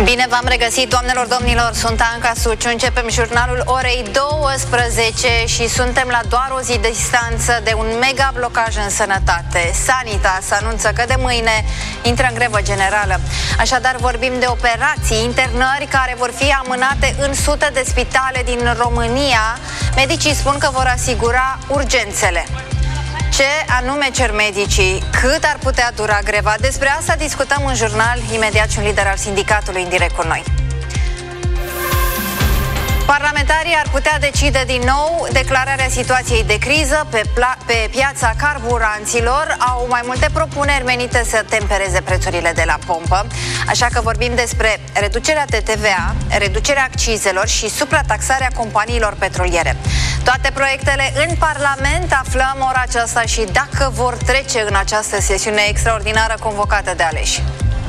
Bine v-am regăsit, doamnelor, domnilor, sunt Anca Suciu. Începem jurnalul orei 12 și suntem la doar o zi de distanță de un mega blocaj în sănătate. Sanitas anunță că de mâine intră în grevă generală. Așadar vorbim de operații, internări care vor fi amânate în sute de spitale din România. Medicii spun că vor asigura urgențele. Ce anume cer medicii? Cât ar putea dura greva? Despre asta discutăm în jurnal, imediat și un lider al sindicatului în direct cu noi. Parlamentarii ar putea decide din nou declararea situației de criză pe piața carburanților. Au mai multe propuneri menite să tempereze prețurile de la pompă. Așa că vorbim despre reducerea TVA, reducerea accizelor și suprataxarea companiilor petroliere. Toate proiectele în Parlament, aflăm ora aceasta și dacă vor trece în această sesiune extraordinară convocată de aleși.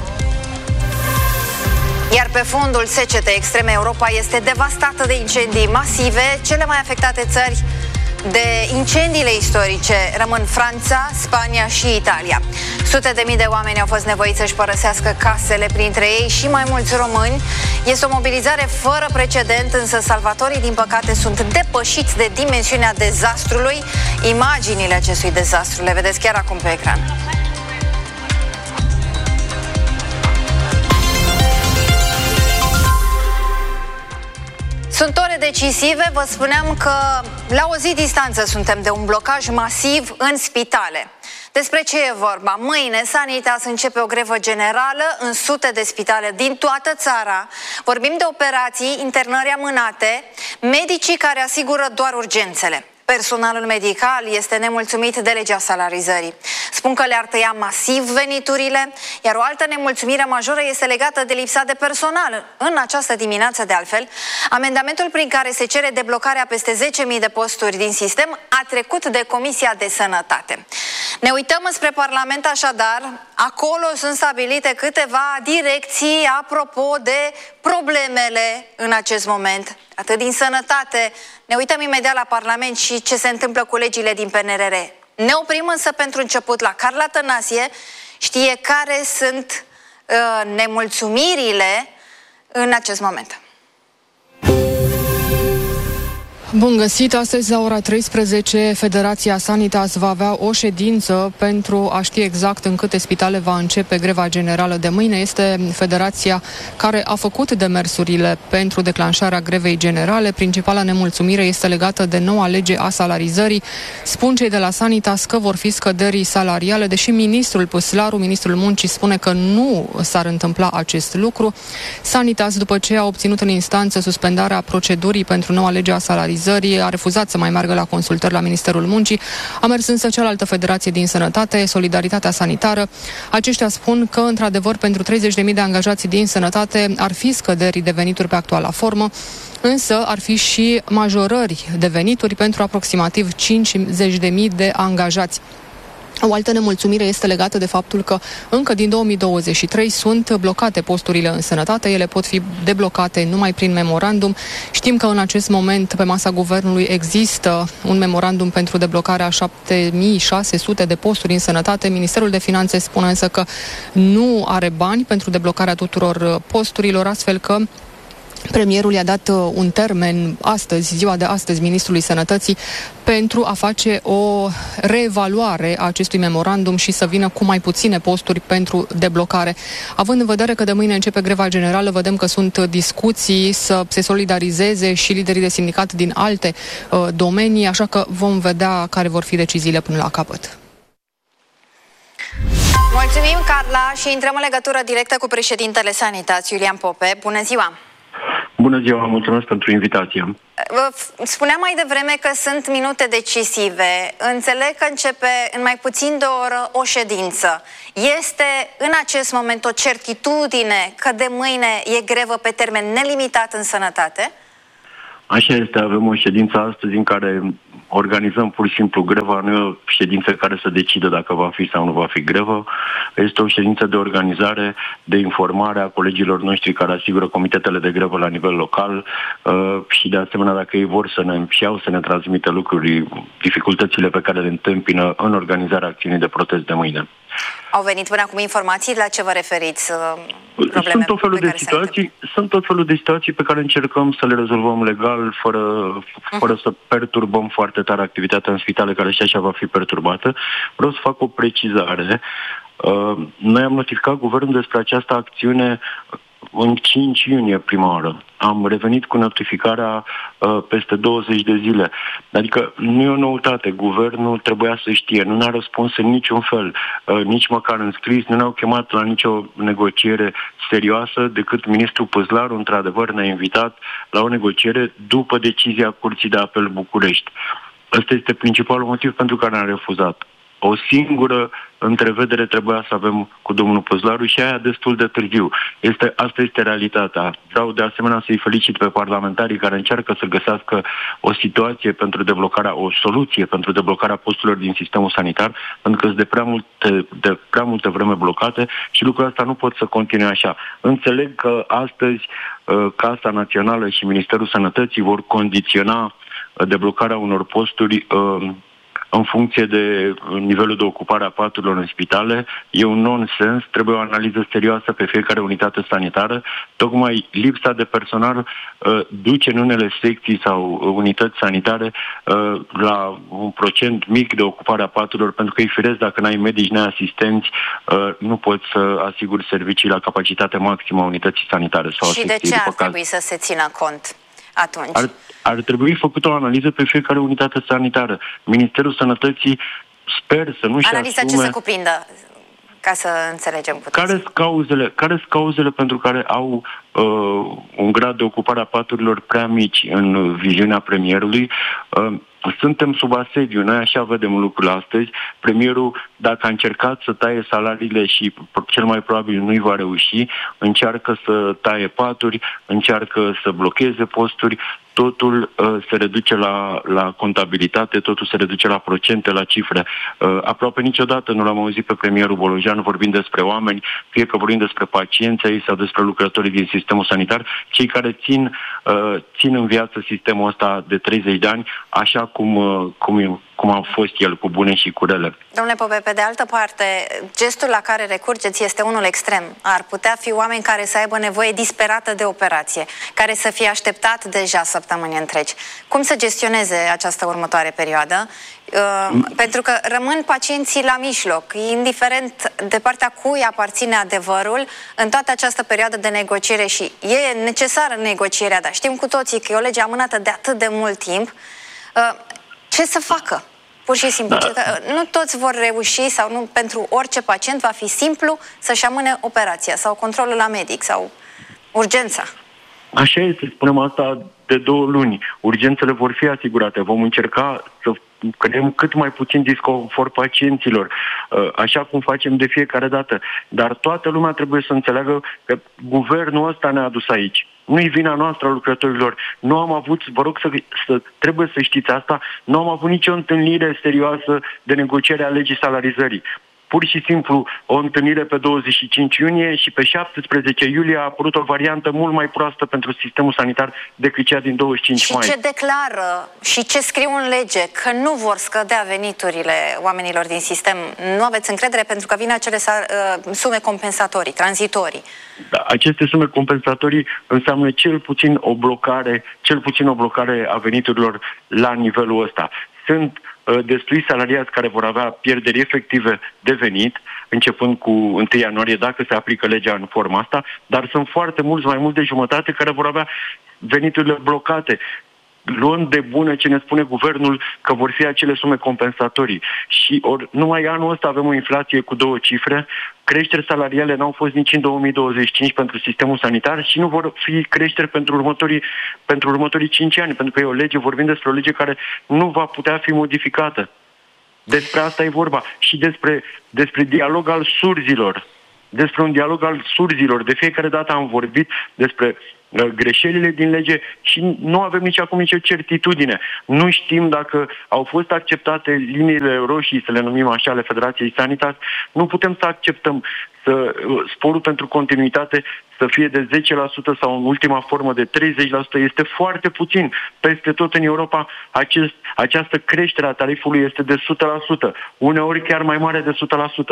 Iar pe fundul secetei extreme, Europa este devastată de incendii masive. Cele mai afectate țări de incendiile istorice rămân Franța, Spania și Italia. Sute de mii de oameni au fost nevoiți să-și părăsească casele, printre ei și mai mulți români. Este o mobilizare fără precedent, însă salvatorii, din păcate, sunt depășiți de dimensiunea dezastrului. Imaginile acestui dezastru le vedeți chiar acum pe ecran. Sunt ore decisive, vă spuneam că la o zi distanță suntem de un blocaj masiv în spitale. Despre ce e vorba? Mâine Sanitas începe o grevă generală în sute de spitale din toată țara. Vorbim de operații, internări amânate, medicii care asigură doar urgențele. Personalul medical este nemulțumit de legea salarizării. Spun că le-ar tăia masiv veniturile, iar o altă nemulțumire majoră este legată de lipsa de personal. În această dimineață, de altfel, amendamentul prin care se cere deblocarea peste 10.000 de posturi din sistem a trecut de Comisia de Sănătate. Ne uităm spre Parlament, așadar. Acolo sunt stabilite câteva direcții apropo de problemele în acest moment, atât din sănătate. Ne uităm imediat la Parlament și ce se întâmplă cu legile din PNRR. Ne oprim însă pentru început la Carla Tănase. Știe care sunt nemulțumirile în acest moment. Bun găsit! Astăzi, la ora 13, Federația Sanitas va avea o ședință pentru a ști exact în câte spitale va începe greva generală de mâine. Este federația care a făcut demersurile pentru declanșarea grevei generale. Principala nemulțumire este legată de noua lege a salarizării. Spun cei de la Sanitas că vor fi scăderi salariale, deși ministrul Păslaru, ministrul muncii, spune că nu s-ar întâmpla acest lucru. Sanitas, după ce a obținut în instanță suspendarea procedurii pentru noua lege a salarizării, a refuzat să mai meargă la consultări la Ministerul Muncii. A mers însă cealaltă federație din sănătate, Solidaritatea Sanitară. Aceștia spun că, într-adevăr, pentru 30.000 de angajați din sănătate ar fi scăderi de venituri pe actuala formă, însă ar fi și majorări de venituri pentru aproximativ 50.000 de angajați. O altă nemulțumire este legată de faptul că încă din 2023 sunt blocate posturile în sănătate. Ele pot fi deblocate numai prin memorandum. Știm că în acest moment pe masa guvernului există un memorandum pentru deblocarea 7.600 de posturi în sănătate. Ministerul de Finanțe spune însă că nu are bani pentru deblocarea tuturor posturilor, astfel că premierul i-a dat un termen astăzi, ziua de astăzi, Ministrului Sănătății, pentru a face o reevaluare a acestui memorandum și să vină cu mai puține posturi pentru deblocare. Având în vedere că de mâine începe greva generală, vedem că sunt discuții să se solidarizeze și liderii de sindicat din alte domenii, așa că vom vedea care vor fi deciziile până la capăt. Mulțumim, Carla, și intrăm în legătură directă cu președintele Sanitas, Iulian Pope. Bună ziua! Bună ziua, mulțumesc pentru invitație. Spuneam mai devreme că sunt minute decisive. Înțeleg că începe în mai puțin de o oră o ședință. Este în acest moment o certitudine că de mâine e grevă pe termen nelimitat în sănătate? Așa este, avem o ședință astăzi în care organizăm pur și simplu greva, nu e o ședință care să decide dacă va fi sau nu va fi grevă. Este o ședință de organizare, de informare a colegilor noștri care asigură comitetele de grevă la nivel local și de asemenea dacă ei vor să ne transmită lucruri, dificultățile pe care le întâmpină în organizarea acțiunii de protest de mâine. Au venit până acum informații? La ce vă referiți? Sunt tot felul de situații pe care încercăm să le rezolvăm legal, fără să perturbăm foarte tare activitatea în spitale, care și așa va fi perturbată. Vreau să fac o precizare. Noi am notificat guvernul despre această acțiune în 5 iunie prima oară. Am revenit cu notificarea peste 20 de zile. Adică nu e o noutate. Guvernul trebuia să știe. Nu ne-a răspuns în niciun fel, nici măcar în scris. Nu ne-au chemat la nicio negociere serioasă, decât ministrul Păzlaru, într-adevăr, ne-a invitat la o negociere după decizia Curții de Apel București. Ăsta este principalul motiv pentru care am refuzat. O singură întrevedere trebuia să avem cu domnul Păzlaru și aia destul de târziu. Asta este realitatea. Vreau de asemenea să-i felicit pe parlamentarii care încearcă să găsească o situație pentru deblocarea, o soluție pentru deblocarea posturilor din sistemul sanitar, pentru că sunt de prea multe vreme blocate și lucrul ăsta nu pot să continue așa. Înțeleg că astăzi Casa Națională și Ministerul Sănătății vor condiționa deblocarea unor posturi în funcție de nivelul de ocupare a paturilor în spitale. E un nonsens, trebuie o analiză serioasă pe fiecare unitate sanitară. Tocmai lipsa de personal duce în unele secții sau unități sanitare la un procent mic de ocupare a paturilor, pentru că e firesc, dacă n-ai medici, n-ai asistenți, nu poți să asiguri servicii la capacitate maximă a unității sanitare. Și de ce ar trebui să se țină cont atunci? Ar trebui făcută o analiză pe fiecare unitate sanitară. Ministerul Sănătății sper să nu-și Analiza asume... ce să cuprindă, ca să înțelegem cu toții. Care sunt cauzele pentru care au un grad de ocupare a paturilor prea mici în viziunea premierului? Suntem sub asediu, noi așa vedem lucrul astăzi. Premierul, dacă a încercat să taie salariile și cel mai probabil nu-i va reuși, încearcă să taie paturi, încearcă să blocheze posturi, totul se reduce la contabilitate, totul se reduce la procente, la cifre. Aproape niciodată nu l-am auzit pe premierul Bolojan vorbind despre oameni, fie că vorbim despre pacienții ei sau despre lucrătorii din sistemul sanitar, cei care țin în viață sistemul ăsta de 30 de ani, așa cum a fost el, cu bune și cu rele. Domnule Pope, pe de altă parte, gestul la care recurgeți este unul extrem. Ar putea fi oameni care să aibă nevoie disperată de operație, care să fie așteptat deja săptămâni întregi. Cum să gestioneze această următoare perioadă? Pentru că rămân pacienții la mijloc, indiferent de partea cui aparține adevărul în toată această perioadă de negociere, și e necesară negocierea, dar știm cu toții că e o lege amânată de atât de mult timp. Ce să facă? Pur și simplu. Da. Nu toți vor reuși, sau nu pentru orice pacient va fi simplu să-și amâne operația sau controlul la medic sau urgența. Așa este, spunem asta de 2 luni. Urgențele vor fi asigurate. Vom încerca să creăm cât mai puțin disconfort pacienților, așa cum facem de fiecare dată. Dar toată lumea trebuie să înțeleagă că guvernul ăsta ne-a adus aici. Nu-i vina noastră a lucrătorilor. Nu am avut, vă rog trebuie să știți asta, nu am avut nicio întâlnire serioasă de negociere a legii salarizării. Pur și simplu o întâlnire pe 25 iunie și pe 17 iulie a apărut o variantă mult mai proastă pentru sistemul sanitar decât cea din 25 mai. Și ce declară și ce scriu în lege? Că nu vor scădea veniturile oamenilor din sistem. Nu aveți încredere pentru că vin acele sume compensatorii, tranzitorii. Da, aceste sume compensatorii înseamnă cel puțin o blocare a veniturilor la nivelul ăsta. Sunt destui salariați care vor avea pierderi efective de venit, începând cu 1 ianuarie, dacă se aplică legea în forma asta, dar sunt foarte mulți, mai mult de jumătate, care vor avea veniturile blocate, luând de bune ce ne spune guvernul că vor fi acele sume compensatorii. Și numai anul ăsta avem o inflație cu 2 cifre, creșteri salariale n-au fost nici în 2025 pentru sistemul sanitar și nu vor fi creșteri pentru următorii 5 ani, pentru că e o lege, vorbim despre o lege care nu va putea fi modificată. Despre asta e vorba. Și despre dialog al surzilor. Despre un dialog al surzilor. De fiecare dată am vorbit despre greșelile din lege și nu avem nici acum nicio certitudine. Nu știm dacă au fost acceptate liniile roșii, să le numim așa, ale Federației Sanitas. Nu putem să acceptăm sporul pentru continuitate să fie de 10% sau în ultima formă de 30%. Este foarte puțin. Peste tot în Europa această creștere a tarifului este de 100%. Uneori chiar mai mare de 100%.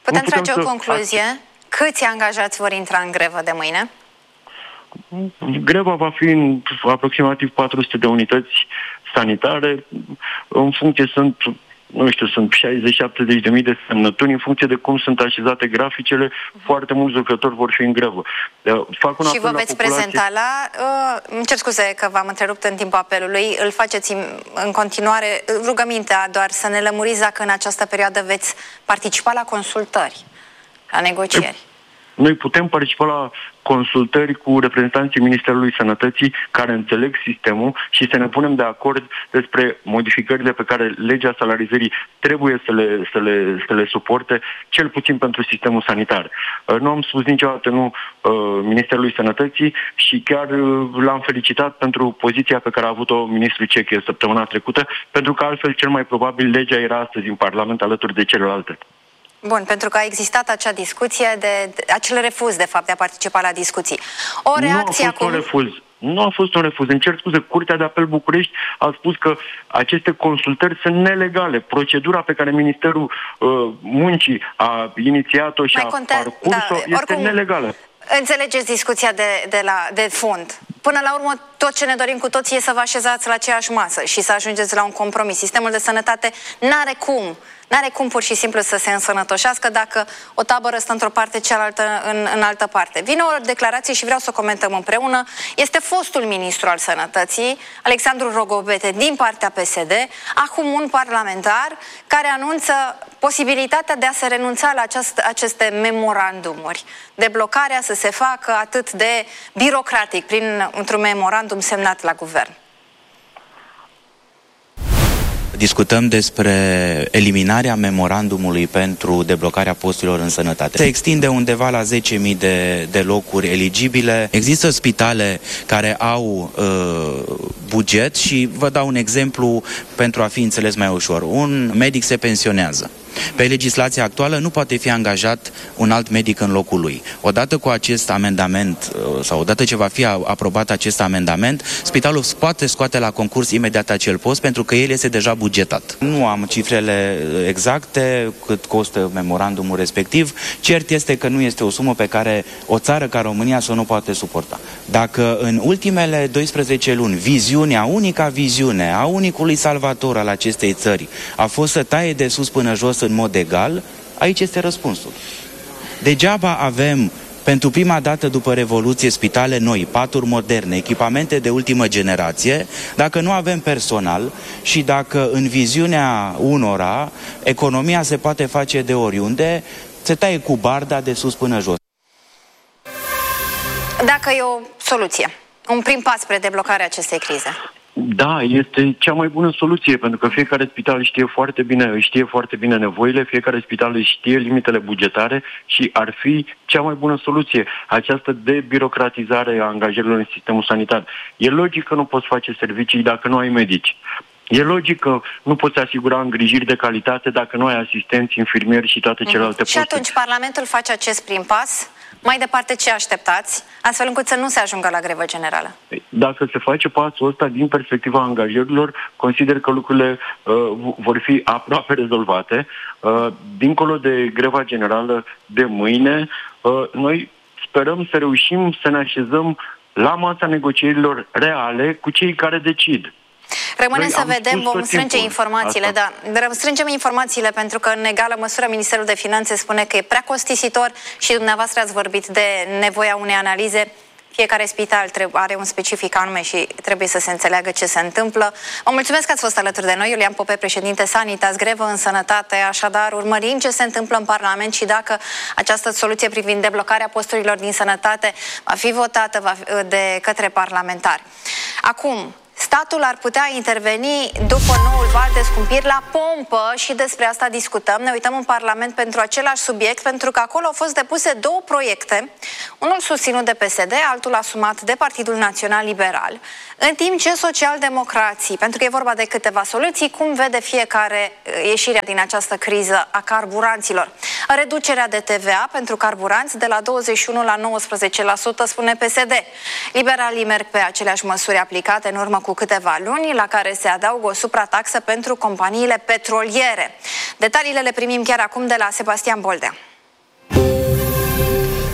Putem trage o concluzie? Câți angajați vor intra în grevă de mâine? Greva va fi în aproximativ 400 de unități sanitare. În funcție sunt 60-70 de mii de semnături, în funcție de cum sunt așezate graficele, foarte mulți lucrători vor fi în grevă. Și vă veți prezenta la... îmi cer scuze că v-am întrerupt în timpul apelului, îl faceți în continuare, rugămintea doar să ne lămuriți dacă în această perioadă veți participa la consultări, la negocieri. Noi putem participa la consultări cu reprezentanții Ministerului Sănătății care înțeleg sistemul și să ne punem de acord despre modificările pe care legea salarizării trebuie să le suporte, cel puțin pentru sistemul sanitar. Nu am spus niciodată nu Ministerului Sănătății și chiar l-am felicitat pentru poziția pe care a avut-o ministrul Ceche săptămâna trecută, pentru că altfel cel mai probabil legea era astăzi în Parlament alături de celelalte. Bun, pentru că a existat acea discuție, acel refuz, de fapt, de a participa la discuții. O reacție acum... Nu a fost un refuz. Îmi cer scuze, Curtea de Apel București a spus că aceste consultări sunt nelegale. Procedura pe care Ministerul Muncii a inițiat-o și a parcurs-o este nelegală. Înțelegeți discuția de fond. Până la urmă, tot ce ne dorim cu toții e să vă așezați la aceeași masă și să ajungeți la un compromis. Sistemul de sănătate n-are cum pur și simplu să se însănătoșească dacă o tabără stă într-o parte, cealaltă în altă parte. Vine o declarație și vreau să o comentăm împreună. Este fostul ministru al Sănătății, Alexandru Rogobete, din partea PSD, acum un parlamentar care anunță posibilitatea de a se renunța la aceste memorandumuri. Deblocarea să se facă atât de birocratic, într-un memorandum semnat la guvern. Discutăm despre eliminarea memorandumului pentru deblocarea posturilor în sănătate. Se extinde undeva la 10.000 de locuri eligibile. Există spitale care au buget și vă dau un exemplu pentru a fi înțeles mai ușor. Un medic se pensionează. Pe legislația actuală nu poate fi angajat un alt medic în locul lui. Odată cu acest amendament sau odată ce va fi aprobat acest amendament, spitalul poate scoate la concurs imediat acel post pentru că el este deja bugetat. Nu am cifrele exacte cât costă memorandumul respectiv. Cert este că nu este o sumă pe care o țară ca România să nu poate suporta. Dacă în ultimele 12 luni unica viziune a unicului salvator al acestei țări a fost să taie de sus până jos în mod egal, aici este răspunsul. Degeaba avem pentru prima dată după Revoluție spitale noi, paturi moderne, echipamente de ultimă generație, dacă nu avem personal și dacă în viziunea unora economia se poate face de oriunde, se taie cu barda de sus până jos. Dacă e o soluție, un prim pas spre deblocarea acestei crize. Da, este cea mai bună soluție, pentru că fiecare spital știe foarte bine nevoile, fiecare spital știe limitele bugetare și ar fi cea mai bună soluție, această debirocratizare a angajărilor în sistemul sanitar. E logic că nu poți face servicii dacă nu ai medici. E logic că nu poți asigura îngrijiri de calitate dacă nu ai asistenți, infirmieri și toate celelalte posturi. Și atunci Parlamentul face acest prim pas. Mai departe, ce așteptați, astfel încât să nu se ajungă la grevă generală? Dacă se face pasul ăsta din perspectiva angajărilor, consider că lucrurile vor fi aproape rezolvate. Dincolo de greva generală de mâine, noi sperăm să reușim să ne așezăm la masa negocierilor reale cu cei care decid. Rămânem să vedem, vom strânge informațiile, da. Strângem informațiile pentru că în egală măsură Ministerul de Finanțe spune că e prea costisitor și dumneavoastră ați vorbit de nevoia unei analize. Fiecare spital are un specific anume și trebuie să se înțeleagă ce se întâmplă. Vă mulțumesc că ați fost alături de noi. Iulian Pope, președinte Sanitas, grevă în sănătate. Așadar, urmărim ce se întâmplă în Parlament și dacă această soluție privind deblocarea posturilor din sănătate va fi votată de către parlamentari. Acum, statul ar putea interveni după noul val de scumpiri la pompă și despre asta discutăm. Ne uităm în Parlament pentru același subiect, pentru că acolo au fost depuse două proiecte, unul susținut de PSD, altul asumat de Partidul Național Liberal, în timp ce socialdemocrații, pentru că e vorba de câteva soluții, cum vede fiecare ieșirea din această criză a carburanților. Reducerea de TVA pentru carburanți de la 21 la 19%, spune PSD. Liberalii merg pe aceleași măsuri aplicate în urmă cu câteva luni, la care se adaugă o suprataxă pentru companiile petroliere. Detaliile le primim chiar acum de la Sebastian Boldea.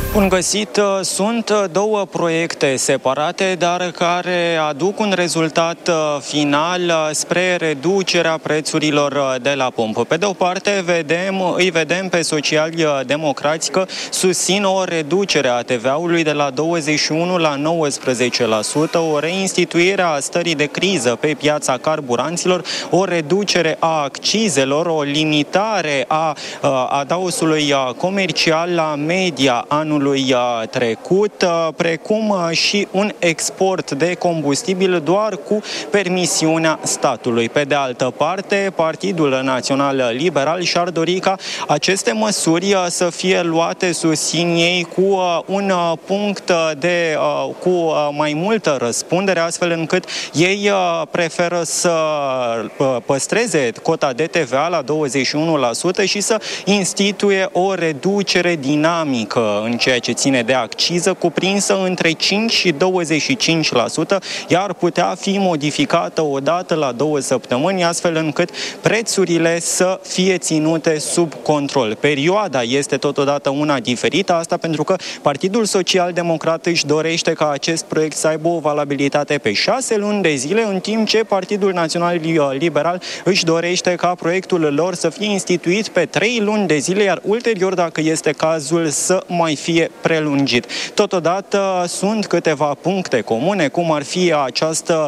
Bun găsit! Sunt două proiecte separate, dar care aduc un rezultat final spre reducerea prețurilor de la pompă. Pe de o parte, îi vedem pe sociali-democrați că susțin o reducere a TVA-ului de la 21 la 19%, o reinstituire a stării de criză pe piața carburanților, o reducere a accizelor, o limitare a adaosului comercial la media anului trecut, precum și un export de combustibil doar cu permisiunea statului. Pe de altă parte, Partidul Național Liberal și-ar dori ca aceste măsuri să fie luate, susțin ei, cu un punct cu mai multă răspundere, astfel încât ei preferă să păstreze cota de TVA la 21% și să instituie o reducere dinamică în ceea ce ține de acciză, cuprinsă între 5 și 25%, iar putea fi modificată odată la 2 săptămâni, astfel încât prețurile să fie ținute sub control. Perioada este totodată una diferită, asta pentru că Partidul Social-Democrat își dorește ca acest proiect să aibă o valabilitate pe 6 luni de zile, în timp ce Partidul Național Liberal își dorește ca proiectul lor să fie instituit pe 3 luni de zile, iar ulterior, dacă este cazul, să mai fie prelungit. Totodată sunt câteva puncte comune, cum ar fi această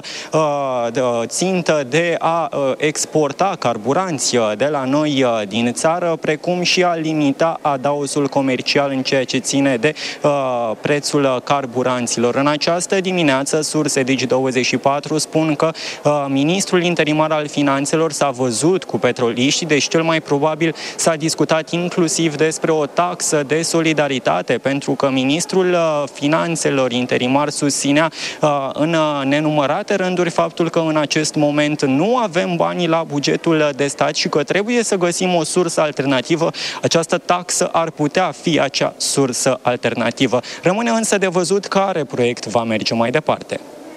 țintă de a exporta carburanți de la noi din țară, precum și a limita adaosul comercial în ceea ce ține de prețul carburanților. În această dimineață, surse Digi24 spun că ministrul interimar al finanțelor s-a văzut cu petroliștii, deci cel mai probabil s-a discutat inclusiv despre o taxă de solidaritate, pentru că ministrul finanțelor interimar susținea în nenumărate rânduri faptul că în acest moment nu avem banii la bugetul de stat și că trebuie să găsim o sursă alternativă. Această taxă ar putea fi acea sursă alternativă. Rămâne însă de văzut care proiect va merge mai departe.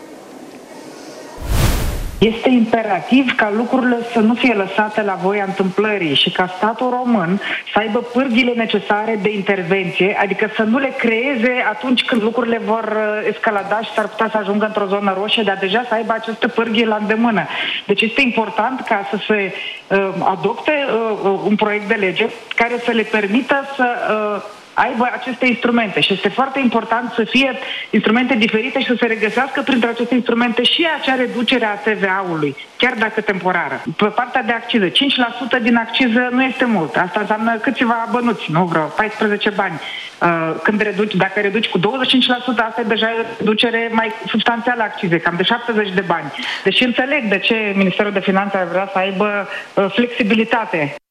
Este imperativ ca lucrurile să nu fie lăsate la voia întâmplării și ca statul român să aibă pârghile necesare de intervenție, adică să nu le creeze atunci când lucrurile vor escalada și s-ar putea să ajungă într-o zonă roșie, dar deja să aibă aceste pârghii la îndemână. Deci este important ca să se adopte un proiect de lege care să le permită să aibă aceste instrumente și este foarte important să fie instrumente diferite și să se regăsească printre aceste instrumente și acea reducere a TVA-ului, chiar dacă temporară. Pe partea de acciză, 5% din acciză nu este mult. Asta înseamnă câțiva bănuți, nu vreo 14 bani. Dacă reduci cu 25%, asta e deja o reducere mai substanțială a accizei, cam de 70 de bani. Deși înțeleg de ce Ministerul de Finanțe ar vrea să aibă flexibilitate.